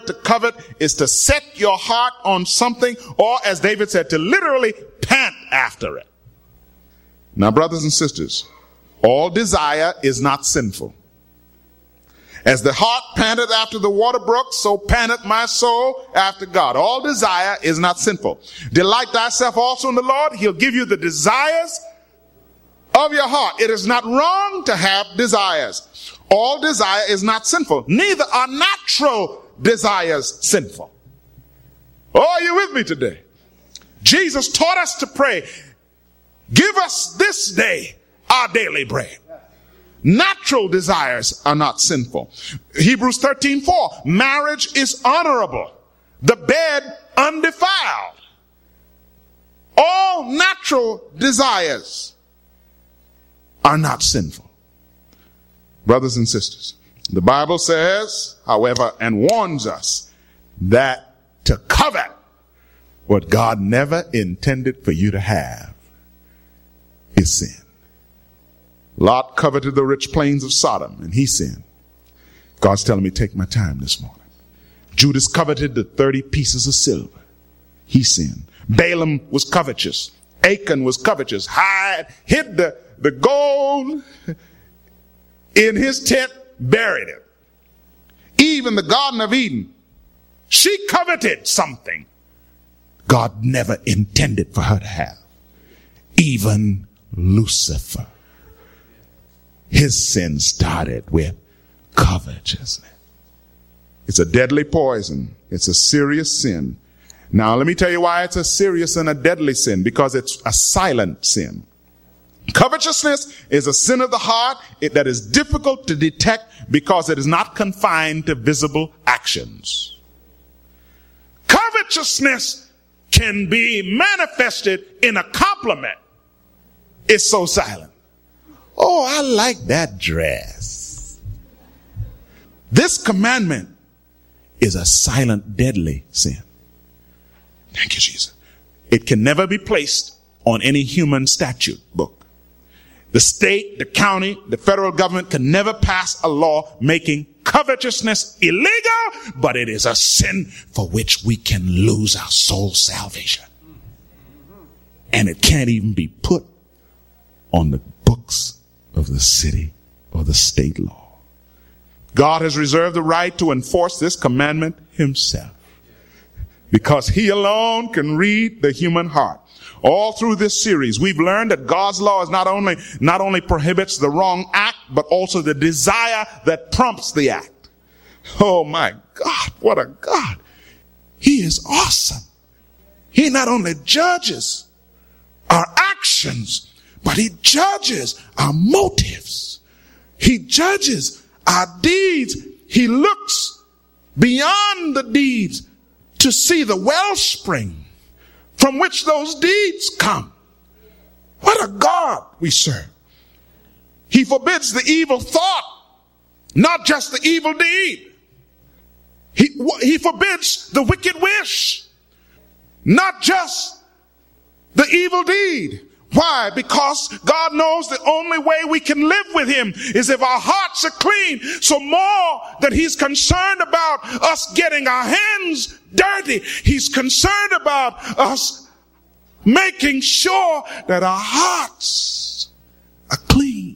to covet is to set your heart on something, or as David said, to literally pant after it. Now, brothers and sisters, all desire is not sinful. As the hart panteth after the water brook, so panteth my soul after God. All desire is not sinful. Delight thyself also in the Lord. He'll give you the desires of your heart. It is not wrong to have desires. All desire is not sinful. Neither are natural desires sinful. Oh, are you with me today? Jesus taught us to pray, give us this day our daily bread. Natural desires are not sinful. Hebrews 13:4, marriage is honorable, the bed undefiled. All natural desires are not sinful. Brothers and sisters, the Bible says, however, and warns us that to covet what God never intended for you to have is sin. Lot coveted the rich plains of Sodom, and he sinned. God's telling me, take my time this morning. Judas coveted the 30 pieces of silver. He sinned. Balaam was covetous. Achan was covetous. Hid the gold in his tent, buried it. Eve in the Garden of Eden, she coveted something God never intended for her to have. Even Lucifer, his sin started with covetousness. It's a deadly poison. It's a serious sin. Now, let me tell you why it's a serious and a deadly sin. Because it's a silent sin. Covetousness is a sin of the heart that is difficult to detect because it is not confined to visible actions. Covetousness can be manifested in a compliment. It's so silent. Oh, I like that dress. This commandment is a silent, deadly sin. Thank you, Jesus. It can never be placed on any human statute book. The state, the county, the federal government can never pass a law making covetousness illegal, but it is a sin for which we can lose our soul salvation. And it can't even be put on the books of the city or the state law. God has reserved the right to enforce this commandment himself, because he alone can read the human heart. All through this series, we've learned that God's law is not only prohibits the wrong act, but also the desire that prompts the act. Oh my God, what a God. He is awesome. He not only judges our actions, but he judges our motives. He judges our deeds. He looks beyond the deeds to see the wellspring from which those deeds come. What a God we serve. He forbids the evil thought, not just the evil deed. He forbids the wicked wish, not just the evil deed. Why? Because God knows the only way we can live with him is if our hearts are clean. So more than he's concerned about us getting our hands dirty, he's concerned about us making sure that our hearts are clean.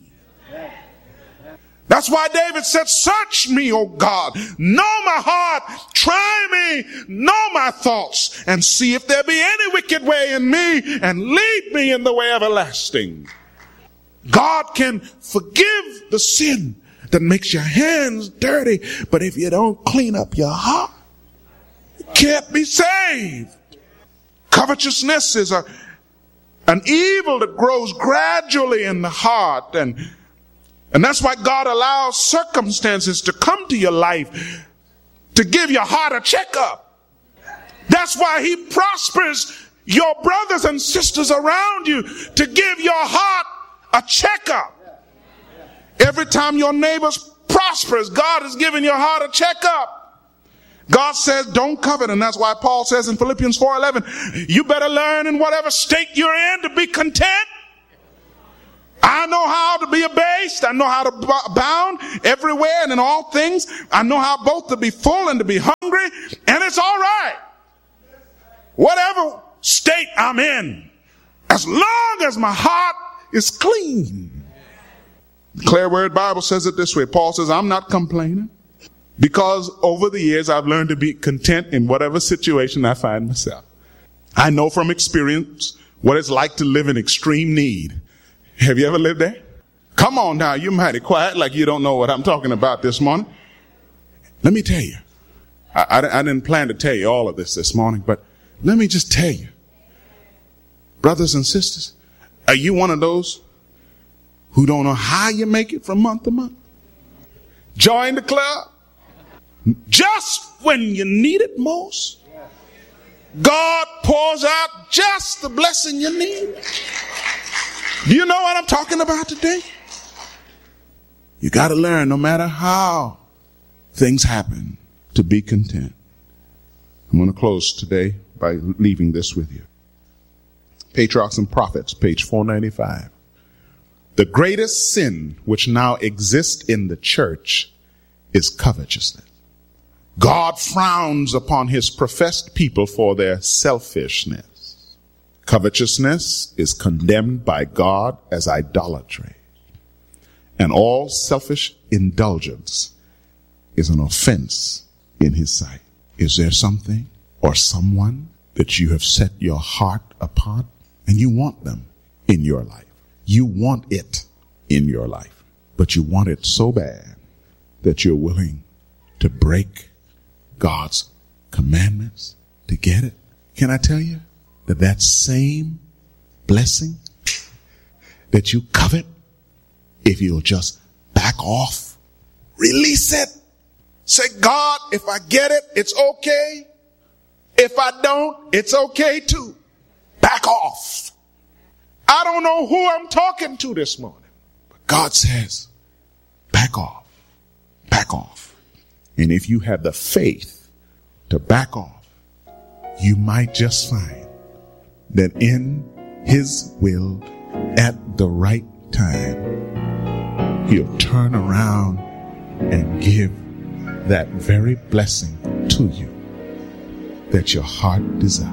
That's why David said, search me, O God, know my heart, try me, know my thoughts, and see if there be any wicked way in me, and lead me in the way everlasting. God can forgive the sin that makes your hands dirty, but if you don't clean up your heart, you can't be saved. Covetousness is an evil that grows gradually in the heart, and that's why God allows circumstances to come to your life to give your heart a checkup. That's why he prospers your brothers and sisters around you to give your heart a checkup. Every time your neighbor prospers, God is giving your heart a checkup. God says don't covet, and that's why Paul says in Philippians 4:11, you better learn in whatever state you're in to be content. I know how to be abased. I know how to abound everywhere and in all things. I know how both to be full and to be hungry. And it's all right. Whatever state I'm in, as long as my heart is clean. The Clear Word Bible says it this way. Paul says, I'm not complaining because over the years I've learned to be content in whatever situation I find myself. I know from experience what it's like to live in extreme need. Have you ever lived there? Come on now, you're mighty quiet like you don't know what I'm talking about this morning. Let me tell you. I didn't plan to tell you all of this morning, but let me just tell you. Brothers and sisters, are you one of those who don't know how you make it from month to month? Join the club. Just when you need it most, God pours out just the blessing you need. Do you know what I'm talking about today? You got to learn, no matter how things happen, to be content. I'm going to close today by leaving this with you. Patriarchs and Prophets, page 495. The greatest sin which now exists in the church is covetousness. God frowns upon his professed people for their selfishness. Covetousness is condemned by God as idolatry. And all selfish indulgence is an offense in his sight. Is there something or someone that you have set your heart upon and you want them in your life? You want it in your life, but you want it so bad that you're willing to break God's commandments to get it? Can I tell you that same blessing that you covet, if you'll just back off, release it, say, God, if I get it, it's okay. If I don't, it's okay too. Back off. I don't know who I'm talking to this morning, but God says, back off, back off. And if you have the faith to back off, you might just find that in his will, at the right time, he'll turn around and give that very blessing to you that your heart desires.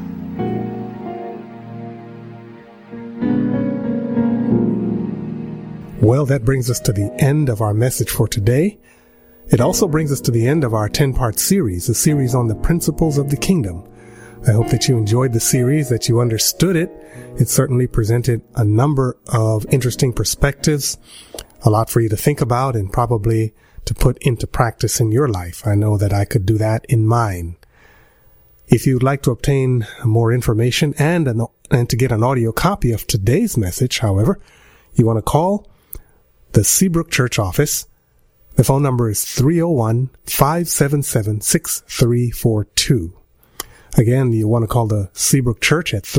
Well, that brings us to the end of our message for today. It also brings us to the end of our 10-part series, a series on the principles of the kingdom. I hope that you enjoyed the series, that you understood it. It certainly presented a number of interesting perspectives, a lot for you to think about and probably to put into practice in your life. I know that I could do that in mine. If you'd like to obtain more information and to get an audio copy of today's message, however, you want to call the Seabrook Church office. The phone number is 301-577-6342. Again, you want to call the Seabrook Church at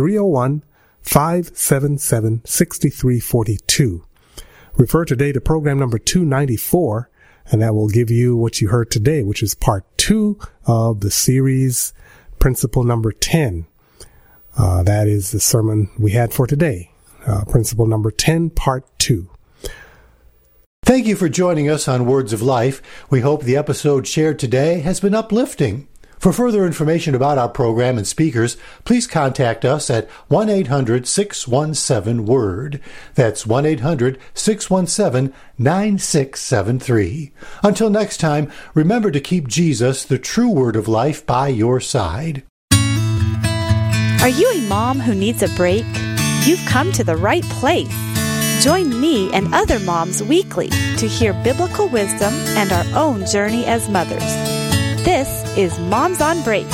301-577-6342. Refer today to program number 294, and that will give you what you heard today, which is part 2 of the series, principle number 10. That is the sermon we had for today, principle number 10, part 2. Thank you for joining us on Words of Life. We hope the episode shared today has been uplifting. For further information about our program and speakers, please contact us at 1-800-617-WORD. That's 1-800-617-9673. Until next time, remember to keep Jesus, the true Word of Life, by your side. Are you a mom who needs a break? You've come to the right place. Join me and other moms weekly to hear biblical wisdom and our own journey as mothers. This is Moms on Break.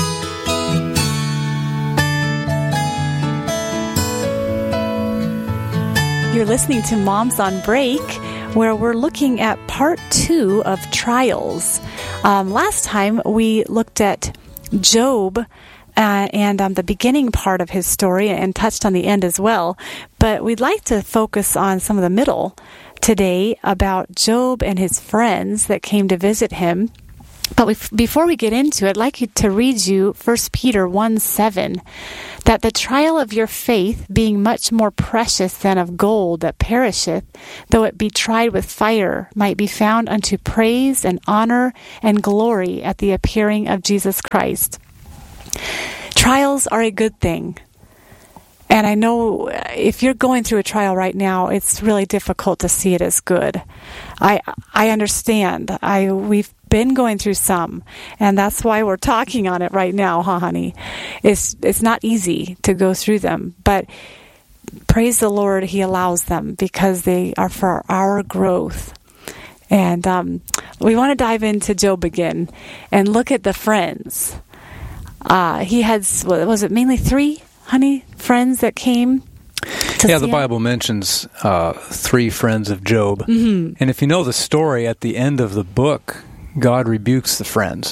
You're listening to Moms on Break, where we're looking at part 2 of trials. Last time we looked at Job and the beginning part of his story and touched on the end as well. But we'd like to focus on some of the middle today about Job and his friends that came to visit him. But before we get into it, I'd like to read you 1 Peter 1:7, that the trial of your faith, being much more precious than of gold that perisheth, though it be tried with fire, might be found unto praise and honor and glory at the appearing of Jesus Christ. Trials are a good thing. And I know if you're going through a trial right now, it's really difficult to see it as good. I understand. We've been going through some, and that's why we're talking on it right now, honey? It's not easy to go through them, but praise the Lord, He allows them because they are for our growth. And we want to dive into Job again and look at the friends. He had, was it mainly 3, honey, friends that came? The Bible mentions 3 friends of Job. Mm-hmm. And if you know the story, at the end of the book, God rebukes the friends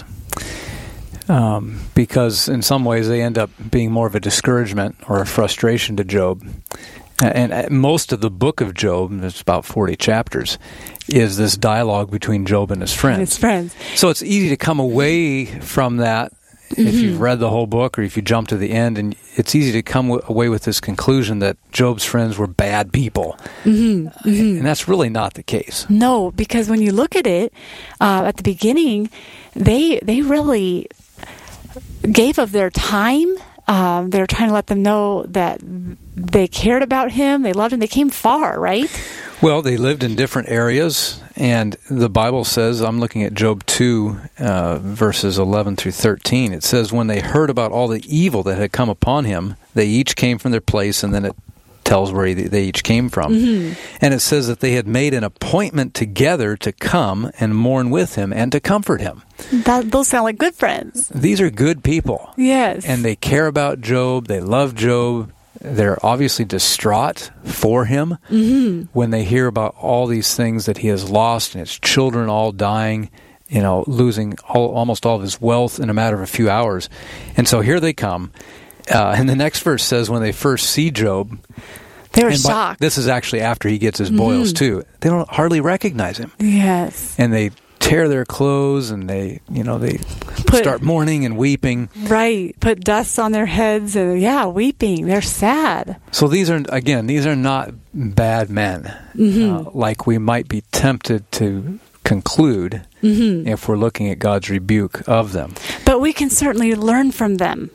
because in some ways they end up being more of a discouragement or a frustration to Job. And most of the book of Job, it's about 40 chapters, is this dialogue between Job and his friends. So it's easy to come away from that if you've read the whole book or if you jump to the end, and it's easy to come away with this conclusion that Job's friends were bad people. And that's really not the case. No, because when you look at it, at the beginning, they really gave of their time. They were trying to let them know that they cared about him, they loved him, they came far, right? Well, they lived in different areas, and the Bible says, I'm looking at Job 2, verses 11 through 13, it says, when they heard about all the evil that had come upon him, they each came from their place, and then it tells where they each came from. And it says that they had made an appointment together to come and mourn with him and to comfort him. Those sound like good friends. These are good people. Yes. And they care about Job, they love Job. They're obviously distraught for him when they hear about all these things that he has lost and his children all dying, losing almost all of his wealth in a matter of a few hours. And so here they come. And the next verse says when they first see Job, they were shocked. This is actually after he gets his boils too. They don't hardly recognize him. Yes. And they tear their clothes and they start mourning and weeping. Right. Put dust on their heads and weeping. They're sad. So these are not bad men like we might be tempted to conclude if we're looking at God's rebuke of them. But we can certainly learn from them.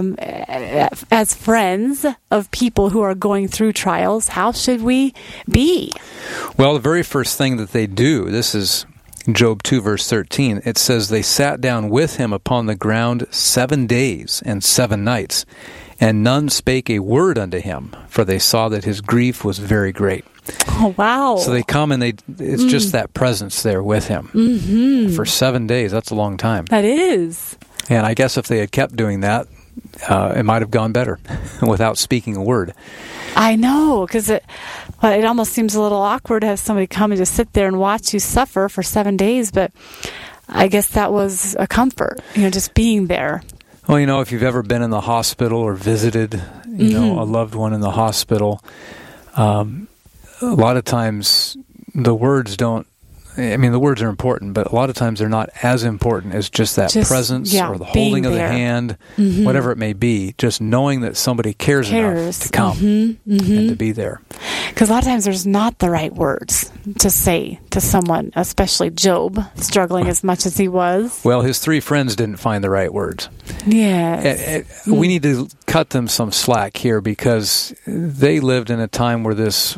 As friends of people who are going through trials, how should we be? Well, the very first thing that they do, this is Job 2, verse 13, it says, they sat down with him upon the ground 7 days and 7 nights, and none spake a word unto him, for they saw that his grief was very great. Oh, wow. So they come and it's just that presence there with him. For 7 days, that's a long time. That is. And I guess if they had kept doing that, it might have gone better without speaking a word. I know, because it almost seems a little awkward to have somebody come and just sit there and watch you suffer for 7 days, but I guess that was a comfort, just being there. Well, if you've ever been in the hospital or visited, a loved one in the hospital, a lot of times the words the words are important, but a lot of times they're not as important as just that presence or the holding of the hand, whatever it may be, just knowing that somebody cares enough to come and to be there. Because a lot of times there's not the right words to say to someone, especially Job, struggling as much as he was. Well, his 3 friends didn't find the right words. Yes. We need to cut them some slack here because they lived in a time where this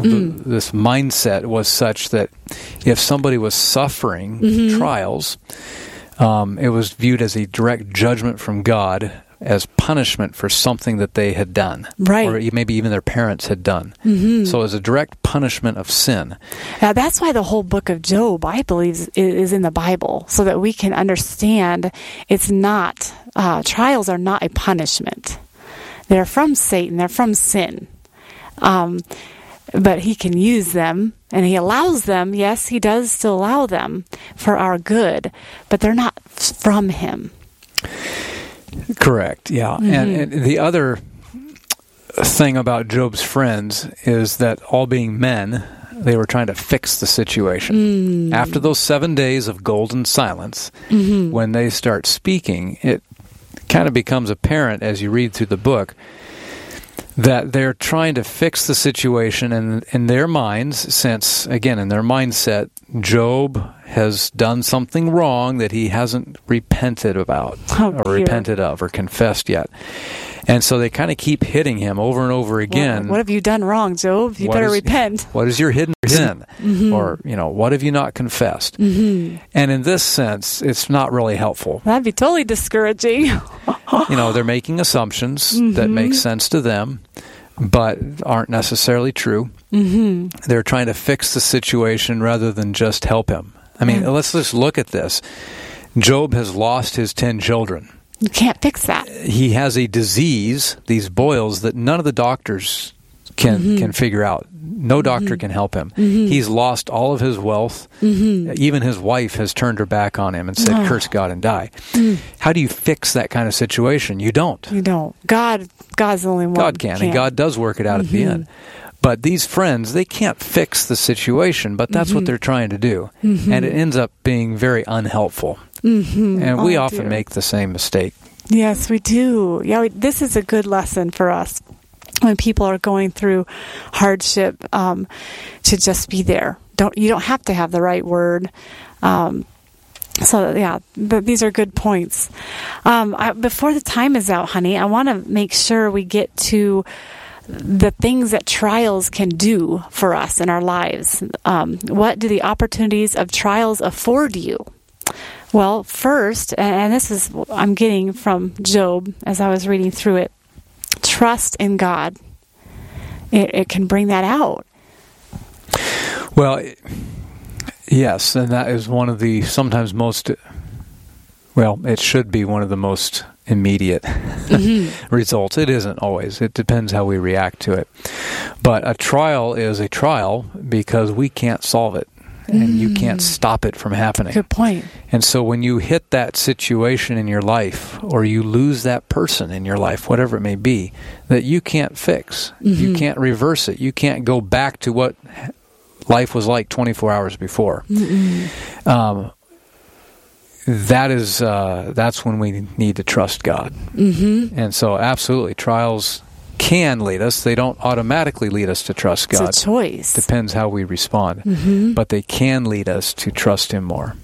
mindset was such that if somebody was suffering trials, it was viewed as a direct judgment from God as punishment for something that they had done. Right. Or maybe even their parents had done. So it was a direct punishment of sin. Now, that's why the whole book of Job, I believe, is in the Bible, so that we can understand it's not, trials are not a punishment. They're from Satan. They're from sin. But he can use them, and he allows them. Yes, he does still allow them for our good, but they're not from him. Correct, yeah. And the other thing about Job's friends is that all being men, They were trying to fix the situation. After those 7 days of golden silence, when they start speaking, it kind of becomes apparent as you read through the book that they're trying to fix the situation in their minds, since, again, in their mindset, Job has done something wrong that he hasn't repented about, repented of, or confessed yet. And so they kind of keep hitting him over and over again. What have you done wrong, Job? You better repent. What is your hidden sin? Or, what have you not confessed? And in this sense, it's not really helpful. That'd be totally discouraging. They're making assumptions that make sense to them, but aren't necessarily true. They're trying to fix the situation rather than just help him. I mean, let's just look at this. Job has lost his 10 children. You can't fix that. He has a disease, these boils, that none of the doctors can figure out. No doctor can help him. He's lost all of his wealth. Even his wife has turned her back on him and said, curse God and die. How do you fix that kind of situation? You don't. You don't. God's the only one. God can, and God does work it out at the end. But these friends, they can't fix the situation, but that's what they're trying to do. And it ends up being very unhelpful. And we often make the same mistake. Yes, we do. Yeah, this is a good lesson for us when people are going through hardship, to just be there. You don't have to have the right word. These are good points. Before the time is out, honey, I want to make sure we get to the things that trials can do for us in our lives. What do the opportunities of trials afford you? Well, first, and this is I'm getting from Job as I was reading through it, trust in God. It can bring that out. Well, yes, and that is one of the sometimes most, it should be one of the most immediate results. It isn't always. It depends how we react to it. But a trial is a trial because we can't solve it. And you can't stop it from happening. Good point. And so when you hit that situation in your life, or you lose that person in your life, whatever it may be, that you can't fix, you can't reverse it, you can't go back to what life was like 24 hours before. That's when we need to trust God. And so absolutely, trials can lead us. They don't automatically lead us to trust God. It's a choice. Depends how we respond. But they can lead us to trust Him more.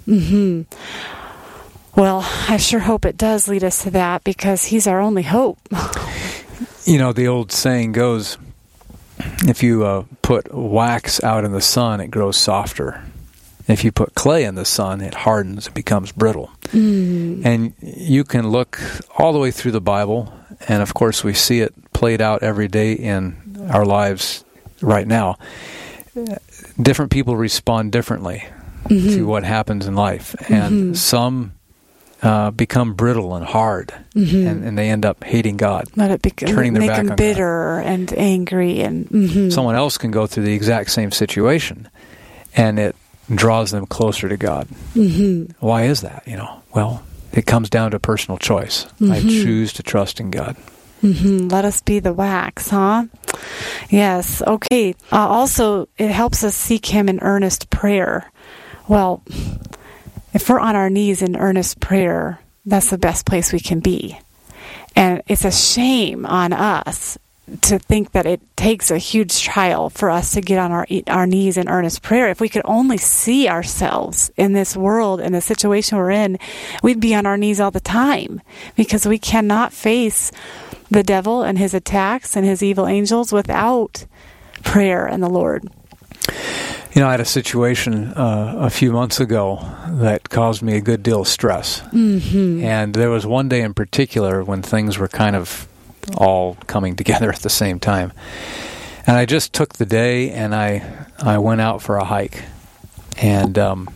Well, I sure hope it does lead us to that, because He's our only hope. The old saying goes, if you put wax out in the sun, it grows softer. If you put clay in the sun, it hardens, it becomes brittle. And you can look all the way through the Bible, and of course we see it played out every day in our lives right now. Different people respond differently to what happens in life, and some become brittle and hard, and they end up hating God, turning their back on God. Make them bitter and angry. And someone else can go through the exact same situation, and it draws them closer to God. Why is that? Well, it comes down to personal choice. I choose to trust in God. Let us be the wax, huh? Yes. Okay. Also, it helps us seek Him in earnest prayer. Well, if we're on our knees in earnest prayer, that's the best place we can be. And it's a shame on us to think that it takes a huge trial for us to get on our knees in earnest prayer. If we could only see ourselves in this world, in the situation we're in, we'd be on our knees all the time, because we cannot face the devil and his attacks and his evil angels without prayer and the Lord. I had a situation a few months ago that caused me a good deal of stress. And there was one day in particular when things were kind of all coming together at the same time. And I just took the day and I went out for a hike. And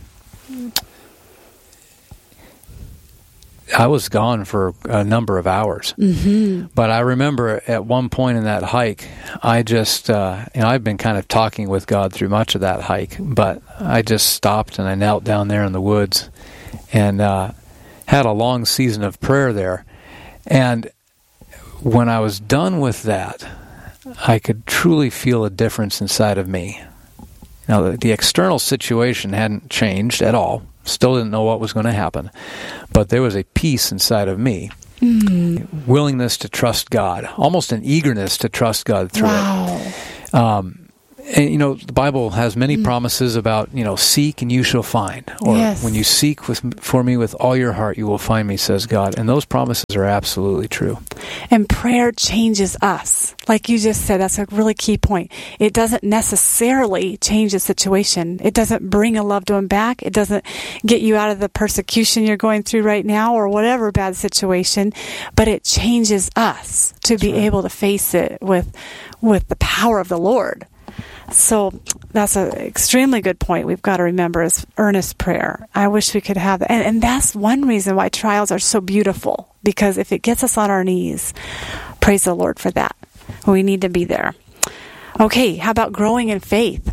I was gone for a number of hours. But I remember at one point in that hike, I just, I've been kind of talking with God through much of that hike, but I just stopped and I knelt down there in the woods and had a long season of prayer there. And when I was done with that, I could truly feel a difference inside of me. Now, the external situation hadn't changed at all. Still didn't know what was going to happen. But there was a peace inside of me. Willingness to trust God. Almost an eagerness to trust God through it. And, the Bible has many promises about, seek and you shall find. Or when you seek for me with all your heart, you will find me, says God. And those promises are absolutely true. And prayer changes us. Like you just said, that's a really key point. It doesn't necessarily change the situation. It doesn't bring a loved one back. It doesn't get you out of the persecution you're going through right now or whatever bad situation. But it changes us to be able to face it with the power of the Lord. So that's an extremely good point we've got to remember is earnest prayer. I wish we could have that. And that's one reason why trials are so beautiful, because if it gets us on our knees, praise the Lord for that. We need to be there. Okay, how about growing in faith?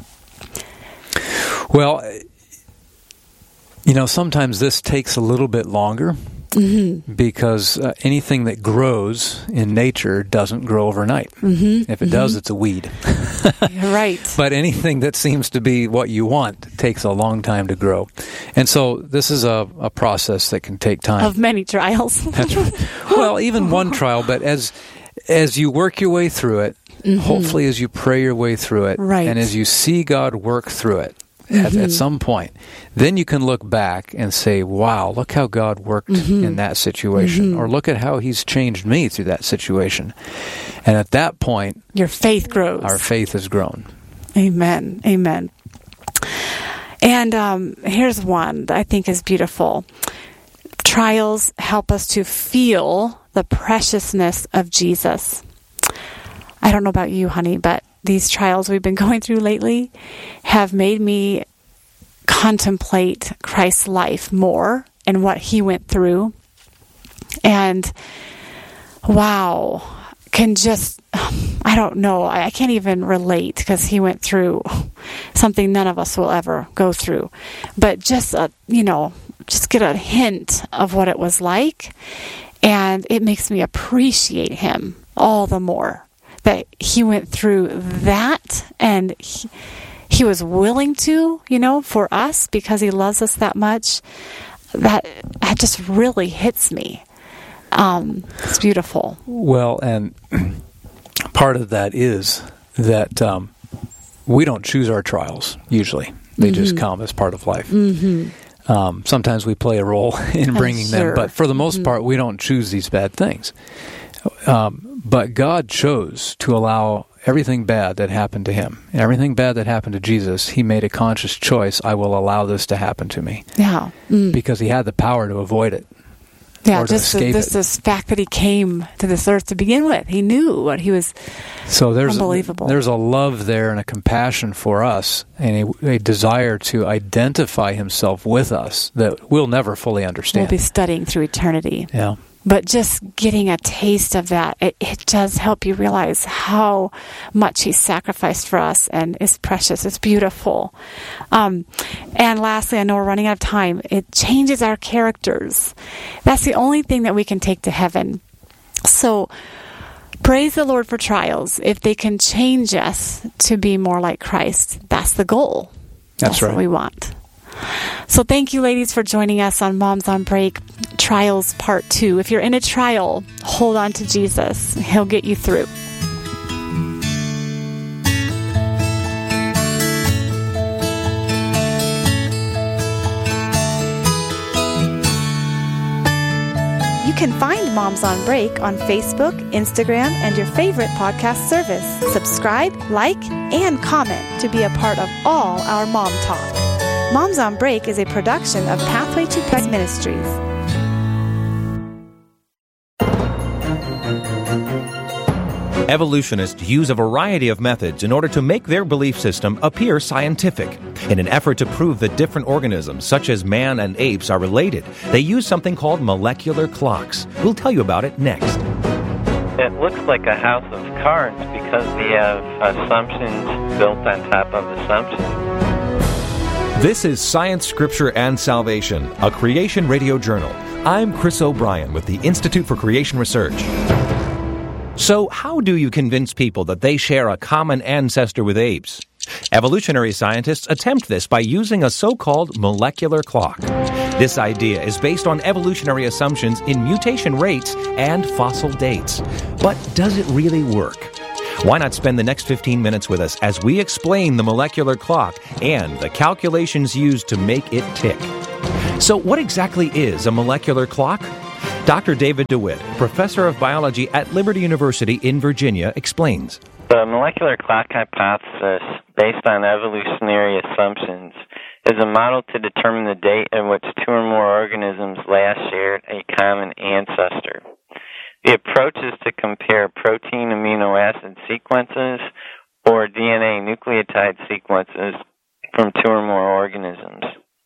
Well, sometimes this takes a little bit longer. Because anything that grows in nature doesn't grow overnight. If it does, it's a weed. Right. But anything that seems to be what you want takes a long time to grow. And so this is a process that can take time. Of many trials. That's right. Well, even one trial, but as you work your way through it, hopefully as you pray your way through it, and as you see God work through it, at some point, then you can look back and say, wow, look how God worked in that situation, or look at how He's changed me through that situation. And at that point, your faith grows. Our faith has grown. Amen. Amen. And here's one that I think is beautiful. Trials help us to feel the preciousness of Jesus. I don't know about you, honey, but these trials we've been going through lately have made me contemplate Christ's life more and what He went through. And wow, I don't know, I can't even relate because He went through something none of us will ever go through. But just get a hint of what it was like, and it makes me appreciate Him all the more. That He went through that, and he was willing to, for us, because He loves us that much. That just really hits me. It's beautiful. Well, and part of that is that we don't choose our trials, usually. They just come as part of life. Sometimes we play a role in bringing them, but for the most part, we don't choose these bad things. But God chose to allow everything bad that happened to Him, everything bad that happened to Jesus. He made a conscious choice. I will allow this to happen to me. Yeah. Because He had the power to avoid it. Yeah, just this fact that He came to this earth to begin with. He knew what He was. So unbelievable. There's a love there and a compassion for us, and a desire to identify Himself with us that we'll never fully understand. We'll be studying through eternity. Yeah. But just getting a taste of that, it does help you realize how much He sacrificed for us, and it's precious. It's beautiful. And lastly, I know we're running out of time. It changes our characters. That's the only thing that we can take to heaven. So praise the Lord for trials. If they can change us to be more like Christ, that's the goal. That's right. What we want. So thank you, ladies, for joining us on Moms on Break, Trials Part 2. If you're in a trial, hold on to Jesus. He'll get you through. You can find Moms on Break on Facebook, Instagram, and your favorite podcast service. Subscribe, like, and comment to be a part of all our Mom Talk. Moms on Break is a production of Pathway to Peace Ministries. Evolutionists use a variety of methods in order to make their belief system appear scientific. In an effort to prove that different organisms, such as man and apes, are related, they use something called molecular clocks. We'll tell you about it next. It looks like a house of cards because we have assumptions built on top of assumptions. This is Science, Scripture, and Salvation, a Creation Radio Journal. I'm Chris O'Brien with the Institute for Creation Research. So, how do you convince people that they share a common ancestor with apes? Evolutionary scientists attempt this by using a so-called molecular clock. This idea is based on evolutionary assumptions in mutation rates and fossil dates. But does it really work? Why not spend the next 15 minutes with us as we explain the molecular clock and the calculations used to make it tick? So what exactly is a molecular clock? Dr. David DeWitt, professor of biology at Liberty University in Virginia, explains. The molecular clock hypothesis, based on evolutionary assumptions, is a model to determine the date at which two or more organisms last shared a common ancestor. The approach is to compare protein amino acid sequences or DNA nucleotide sequences from two or more organisms.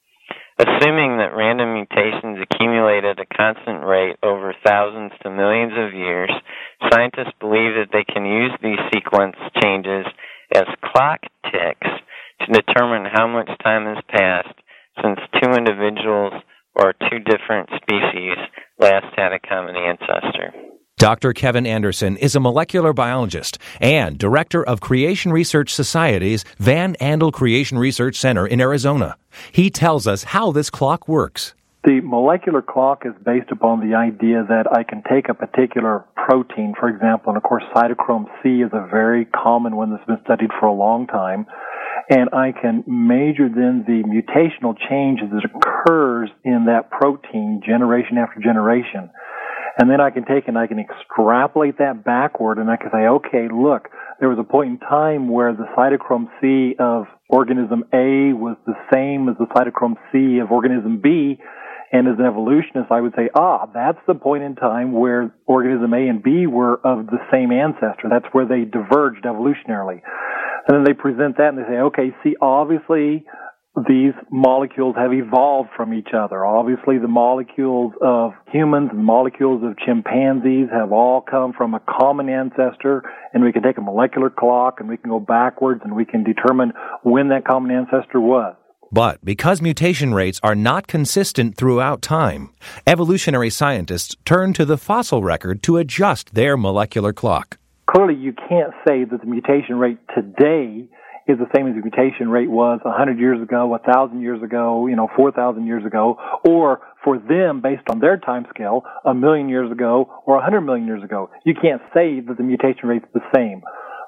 Assuming that random mutations accumulate at a constant rate over thousands to millions of years, scientists believe that they can use these sequence changes as clock ticks to determine how much time has passed since two individuals or two different species last had a common ancestor. Dr. Kevin Anderson is a molecular biologist and director of Creation Research Society's Van Andel Creation Research Center in Arizona. He tells us how this clock works. The molecular clock is based upon the idea that I can take a particular protein, for example, and of course cytochrome C is a very common one that's been studied for a long time, and I can measure then the mutational change that occurs in that protein generation after generation. And then I can take and I can extrapolate that backward, and I can say, okay, look, there was a point in time where the cytochrome C of organism A was the same as the cytochrome C of organism B, and as an evolutionist, I would say, that's the point in time where organism A and B were of the same ancestor. That's where they diverged evolutionarily. And then they present that and they say, okay, see, obviously these molecules have evolved from each other. Obviously, the molecules of humans and molecules of chimpanzees have all come from a common ancestor, and we can take a molecular clock and we can go backwards and we can determine when that common ancestor was. But because mutation rates are not consistent throughout time, evolutionary scientists turn to the fossil record to adjust their molecular clock. Clearly, you can't say that the mutation rate today is the same as the mutation rate was 100 years ago, 1,000 years ago, 4,000 years ago, or for them, based on their time scale, 1,000,000 years ago or 100 million years ago. You can't say that the mutation rate's the same.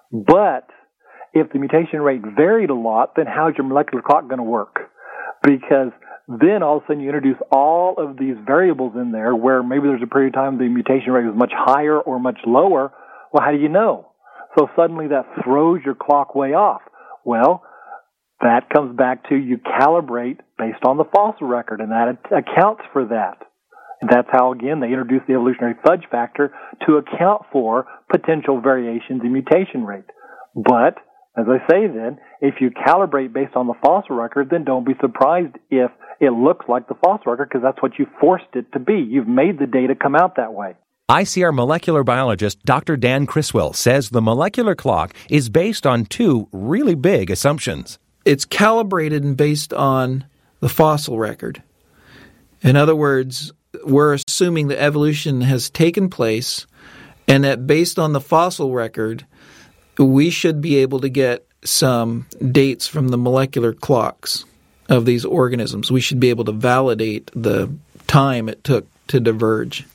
But if the mutation rate varied a lot, then how's your molecular clock going to work? Because then all of a sudden you introduce all of these variables in there where maybe there's a period of time the mutation rate was much higher or much lower. Well, how do you know? So suddenly that throws your clock way off. Well, that comes back to you calibrate based on the fossil record, and that accounts for that. And that's how, again, they introduced the evolutionary fudge factor to account for potential variations in mutation rate. But, as I say then, if you calibrate based on the fossil record, then don't be surprised if it looks like the fossil record, because that's what you forced it to be. You've made the data come out that way. ICR molecular biologist Dr. Dan Criswell says the molecular clock is based on two really big assumptions. It's calibrated and based on the fossil record. In other words, we're assuming that evolution has taken place and that based on the fossil record, we should be able to get some dates from the molecular clocks of these organisms. We should be able to validate the time it took to diverge.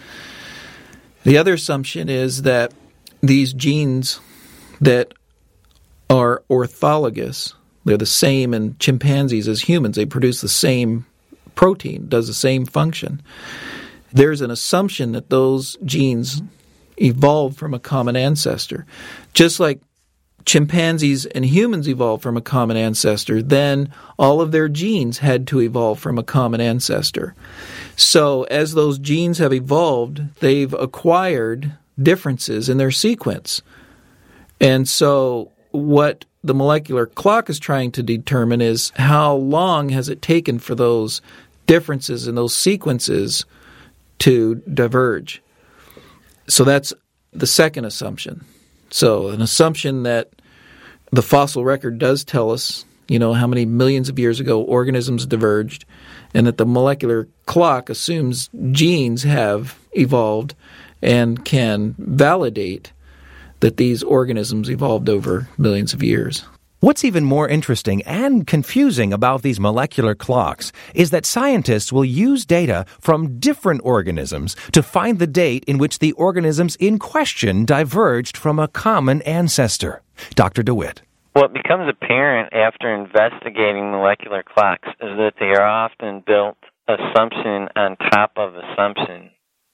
The other assumption is that these genes that are orthologous, they're the same in chimpanzees as humans. They produce the same protein, does the same function. There's an assumption that those genes evolved from a common ancestor. Just like chimpanzees and humans evolved from a common ancestor, then all of their genes had to evolve from a common ancestor. So as those genes have evolved, they've acquired differences in their sequence. And so what the molecular clock is trying to determine is how long has it taken for those differences in those sequences to diverge. So that's the second assumption. So an assumption that the fossil record does tell us, how many millions of years ago organisms diverged, and that the molecular clock assumes genes have evolved and can validate that these organisms evolved over millions of years. What's even more interesting and confusing about these molecular clocks is that scientists will use data from different organisms to find the date in which the organisms in question diverged from a common ancestor. Dr. DeWitt. What becomes apparent after investigating molecular clocks is that they are often built assumption on top of assumption.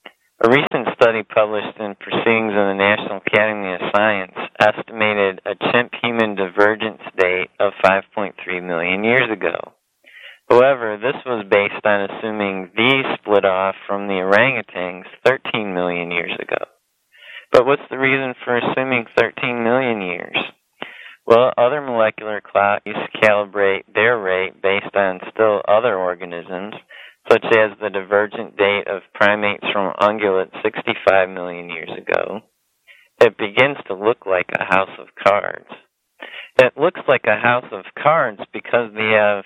A recent study published in Proceedings of the National Academy of Science estimated a chimp-human divergence date of 5.3 million years ago. However, this was based on assuming these split off from the orangutans 13 million years ago. But what's the reason for assuming 13 million years? Well, other molecular clocks calibrate their rate based on still other organisms, such as the divergent date of primates from ungulates 65 million years ago. It begins to look like a house of cards. It looks like a house of cards because they have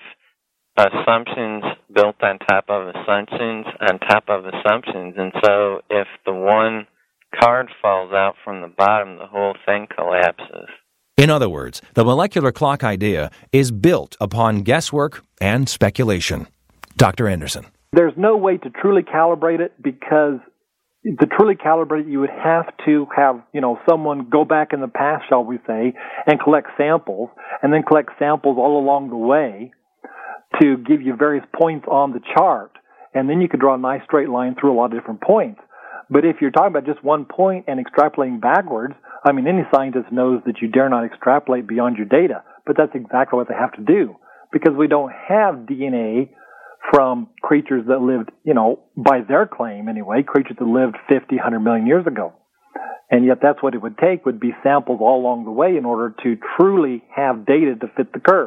assumptions built on top of assumptions on top of assumptions, and so if the one card falls out from the bottom, the whole thing collapses. In other words, the molecular clock idea is built upon guesswork and speculation. Dr. Anderson. There's no way to truly calibrate it because to truly calibrate it, you would have to have, someone go back in the past, shall we say, and collect samples, and then collect samples all along the way to give you various points on the chart. And then you could draw a nice straight line through a lot of different points. But if you're talking about just one point and extrapolating backwards, any scientist knows that you dare not extrapolate beyond your data. But that's exactly what they have to do because we don't have DNA from creatures that lived, by their claim anyway, creatures that lived 50, 100 million years ago. And yet that's what it would take, would be samples all along the way in order to truly have data to fit the curve.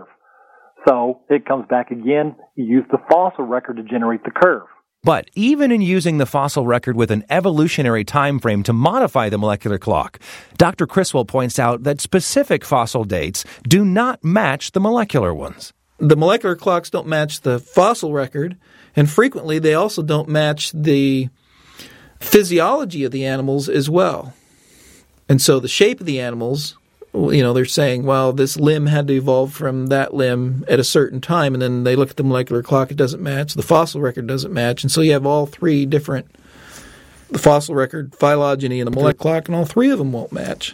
So it comes back again, you use the fossil record to generate the curve. But even in using the fossil record with an evolutionary time frame to modify the molecular clock, Dr. Criswell points out that specific fossil dates do not match the molecular ones. The molecular clocks don't match the fossil record, and frequently they also don't match the physiology of the animals as well. And so the shape of the animals, they're saying, well, this limb had to evolve from that limb at a certain time, and then they look at the molecular clock, it doesn't match, the fossil record doesn't match, and so you have all three different, the fossil record, phylogeny, and the molecular clock, and all three of them won't match.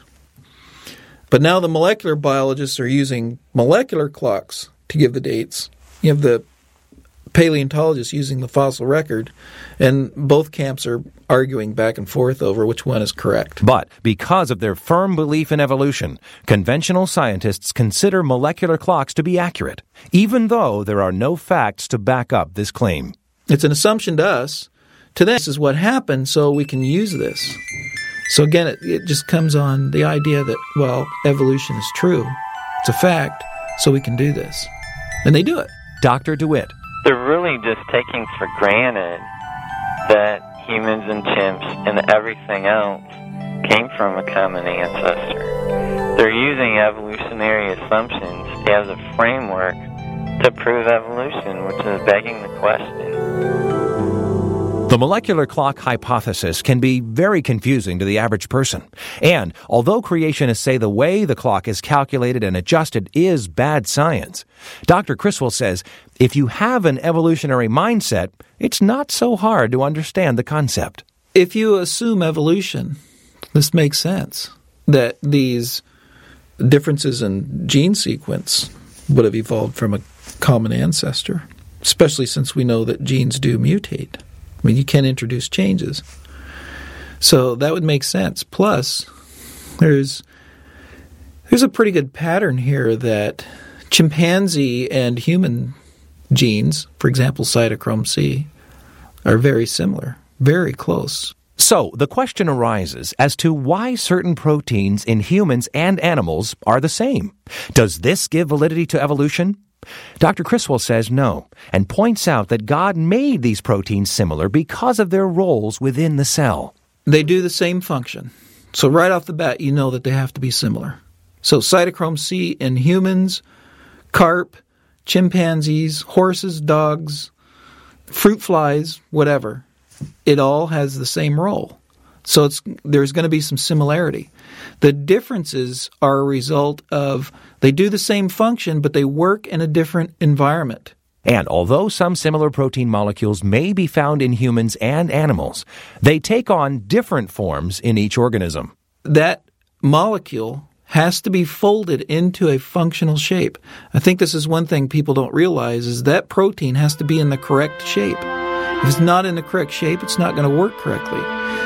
But now the molecular biologists are using molecular clocks to give the dates. You have the paleontologists using the fossil record, and both camps are arguing back and forth over which one is correct. But because of their firm belief in evolution, conventional scientists consider molecular clocks to be accurate, even though there are no facts to back up this claim. It's an assumption to us. To them, this is what happened, so we can use this. So again, it just comes on the idea that, well, evolution is true. It's a fact, so we can do this. And they do it. Dr. DeWitt. They're really just taking for granted that humans and chimps and everything else came from a common ancestor. They're using evolutionary assumptions as a framework to prove evolution, which is begging the question. The molecular clock hypothesis can be very confusing to the average person. And although creationists say the way the clock is calculated and adjusted is bad science, Dr. Criswell says if you have an evolutionary mindset, it's not so hard to understand the concept. If you assume evolution, this makes sense, that these differences in gene sequence would have evolved from a common ancestor, especially since we know that genes do mutate. You can introduce changes. So that would make sense. Plus, there's a pretty good pattern here that chimpanzee and human genes, for example, cytochrome C, are very similar, very close. So the question arises as to why certain proteins in humans and animals are the same. Does this give validity to evolution? Dr. Criswell says no, and points out that God made these proteins similar because of their roles within the cell. They do the same function. So right off the bat, you know that they have to be similar. So cytochrome C in humans, carp, chimpanzees, horses, dogs, fruit flies, whatever, it all has the same role. So there's going to be some similarity. The differences are a result of they do the same function, but they work in a different environment. And although some similar protein molecules may be found in humans and animals, they take on different forms in each organism. That molecule has to be folded into a functional shape. I think this is one thing people don't realize, is that protein has to be in the correct shape. If it's not in the correct shape, it's not going to work correctly.